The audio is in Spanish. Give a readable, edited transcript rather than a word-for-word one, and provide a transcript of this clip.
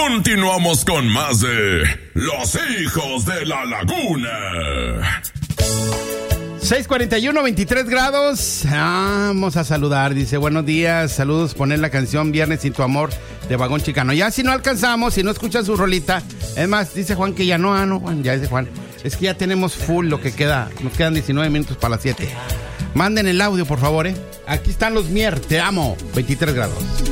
Continuamos con más de Los Hijos de la Laguna. 6:41, 23 grados. Vamos a saludar. Dice, buenos días, saludos. Poner la canción Viernes sin tu amor de Vagón Chicano. Ya si no alcanzamos, si no escuchan su rolita. Es más, dice Juan que ya no. No, Juan, ya dice Juan. Es que ya tenemos full lo que queda. Nos quedan 19 minutos para las 7. Manden el audio, por favor, Aquí están los Mier. Te amo. 23 grados.